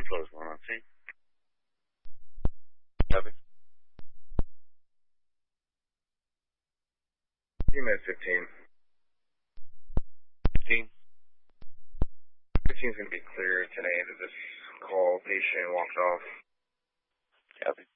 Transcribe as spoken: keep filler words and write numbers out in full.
info is going on, see? Copy. Team at fifteen. fifteen. fifteen's going to be clear today that this call patient walked off. Copy.